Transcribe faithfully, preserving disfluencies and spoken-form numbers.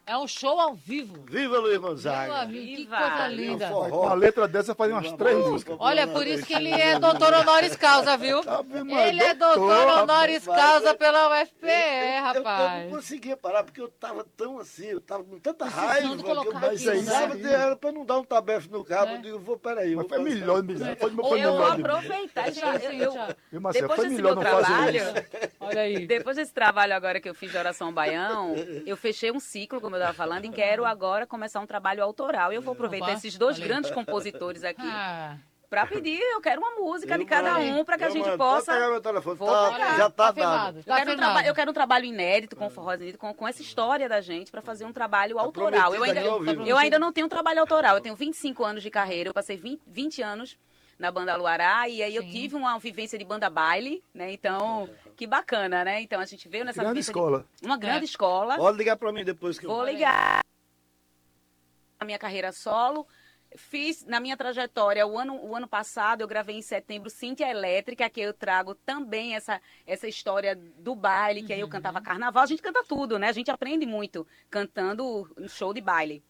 É um show ao vivo. Viva Luiz Meu Gonzaga. amigo, que Viva. coisa É um linda. forró. Com a letra dessa faz umas três músicas. Olha, por isso que ele é doutor honoris causa, viu? Ave Maria, Ele é doutor doutor, honoris rapaz. causa pela U F P E, Eu, eu não rapaz. conseguia parar, porque eu tava tão assim, eu tava com tanta Precisando raiva, que eu colocar aquilo, precisava né? de era pra não dar um tabefe no cabo. É. Eu digo, vou, peraí. Mas vou foi passar. melhor, melhor. Foi, foi Eu vou melhor. de- aproveitar. Sim, Já, sim, eu, já. Viu, Marcelo? depois Foi desse melhor meu não fazer trabalho, isso. Olha aí. depois desse trabalho agora que eu fiz de oração baião, eu fechei um ciclo, como eu estava falando, e quero agora começar um trabalho autoral. Eu vou aproveitar Opa, esses dois olha aí. grandes compositores aqui Ah, para pedir, eu quero uma música Eu de cada mando. um para que a Eu gente mando. possa... Pode pegar meu telefone. Vou Tá- pegar. já tá, Tá firmado. dado. Eu Tá quero, um firmado. traba- eu quero um trabalho inédito, com forró inédito, com, com essa história da gente, para fazer um trabalho autoral. Eu prometido ainda, aqui ao vivo. eu ainda não tenho um trabalho autoral, eu tenho vinte e cinco anos de carreira, eu passei vinte, vinte anos na banda Luará, e aí eu Sim. tive uma vivência de banda baile, né? Então, que bacana, né? Então a gente veio nessa Grande vivência de- escola. uma grande É. escola. Pode ligar pra mim depois que eu... Vou ligar a minha carreira solo. Fiz na minha trajetória, o ano, o ano passado, eu gravei em setembro Cíntia Elétrica, que eu trago também essa, essa história do baile, que aí eu cantava carnaval. A gente canta tudo, né? A gente aprende muito cantando no show de baile.